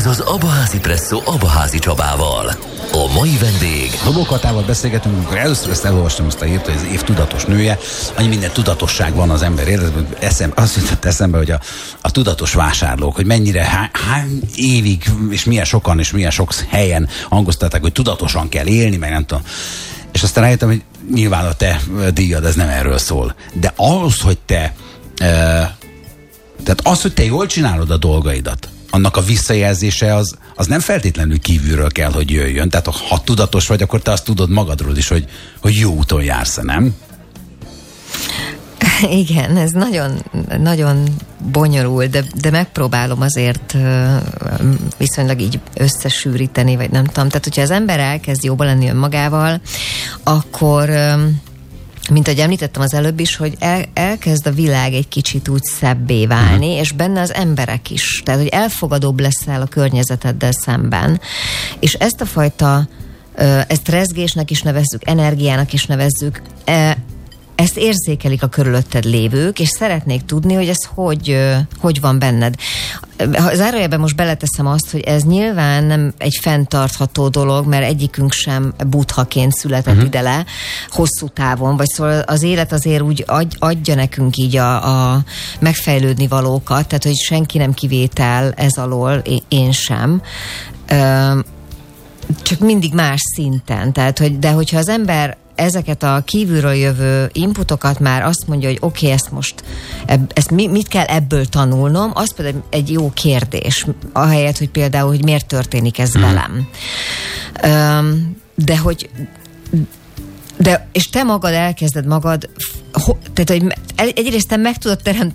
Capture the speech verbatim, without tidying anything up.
Ez az Abaházi Presszó Abaházi Csabával. A mai vendég... Dobó Katával beszélgetünk, amikor először ezt elolvastam, azt a írt, hogy az év tudatos nője, annyi minden tudatosság van az ember életben. Eszem, azt jutott eszembe, hogy a, a tudatos vásárlók, hogy mennyire, hány, hány évig, és milyen sokan, és milyen sok helyen hangoztatták, hogy tudatosan kell élni, meg nem tudom. És aztán rájöttem, hogy nyilván a te díjad, ez nem erről szól. De az, hogy te... E, tehát az, hogy te jól csinálod a dolgaidat, annak a visszajelzése az, az nem feltétlenül kívülről kell, hogy jöjjön. Tehát ha tudatos vagy, akkor te azt tudod magadról is, hogy, hogy jó úton jársz, nem? Igen, ez nagyon, nagyon bonyolult, de, de megpróbálom azért viszonylag így összesűríteni, vagy nem tudom. Tehát, hogyha az ember elkezd jobban lenni önmagával, akkor... mint ahogy említettem az előbb is, hogy el, elkezd a világ egy kicsit úgy szebbé válni, uh-huh. és benne az emberek is. Tehát, hogy elfogadóbb leszel a környezeteddel szemben. És ezt a fajta, ezt rezgésnek is nevezzük, energiának is nevezzük, ezt érzékelik a körülötted lévők, és szeretnék tudni, hogy ez hogy, hogy van benned. Zárójelben most beleteszem azt, hogy ez nyilván nem egy fenntartható dolog, mert egyikünk sem buddhaként született uh-huh. ide le hosszú távon, vagy szóval az élet azért úgy adj, adja nekünk így a, a megfejlődni valókat, tehát hogy senki nem kivétel ez alól, én sem. Csak mindig más szinten. Tehát, hogy, de hogyha az ember ezeket a kívülről jövő inputokat már azt mondja, hogy oké, okay, ezt most, ebb, ezt mi, mit kell ebből tanulnom, az például egy jó kérdés, ahelyett, hogy például, hogy miért történik ez velem. Um, de hogy de, és te magad elkezded magad, ho, tehát, hogy egyrészt te meg tudod teremteni